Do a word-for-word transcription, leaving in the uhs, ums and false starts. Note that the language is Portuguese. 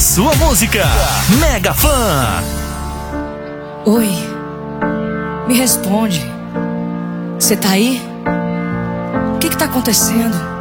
sua música. Mega Fã. Oi, me responde. Você tá aí? O que que tá acontecendo?